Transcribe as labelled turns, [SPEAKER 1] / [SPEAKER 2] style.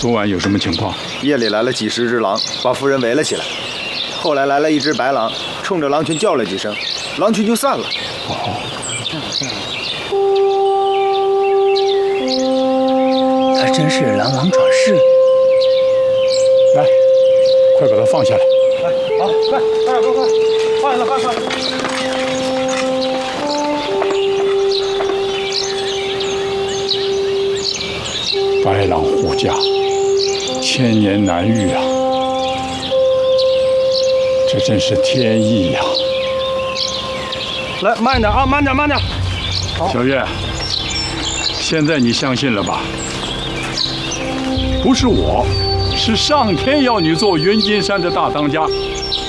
[SPEAKER 1] 昨晚有什么情况？
[SPEAKER 2] 夜里来了几十只狼，把夫人围了起来。后来来了一只白狼，冲着狼群叫了几声，狼群就散了。
[SPEAKER 3] 他真是狼王转世。
[SPEAKER 1] 来，快把它放下来。
[SPEAKER 2] 哎，好，快，快，放下来，快！
[SPEAKER 1] 白狼护驾，千年难遇啊！这真是天意呀！
[SPEAKER 2] 来，慢点啊，慢点。
[SPEAKER 1] 小月，现在你相信了吧？不是我，是上天要你做云金山的大当家。